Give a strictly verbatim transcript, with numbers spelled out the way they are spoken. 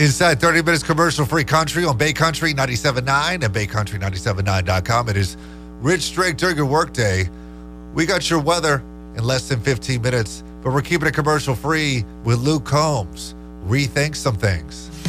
Inside thirty minutes commercial-free country on Bay Country ninety-seven point nine and Bay Country ninety-seven point nine dot com. It is Rich Drake during your workday. We got your weather in less than fifteen minutes, but we're keeping it commercial-free with Luke Combs. Rethink some things.